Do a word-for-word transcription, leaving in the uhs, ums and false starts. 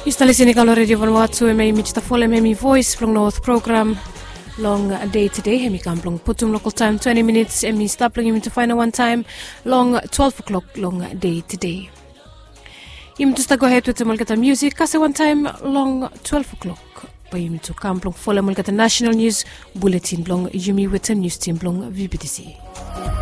You're listening to Radio Vanuatu, and I'm Michita Fole, my voice from North program. Long day today, I'm Kamplong Putum local time twenty minutes, and me stapling him to final one time, long twelve o'clock, long day today. You just go ahead with the Mulgata music, cause one time, long twelve o'clock. By you to Kamplong Fole Mulgata National News Bulletin, long Yumi with the news team, long V B T C.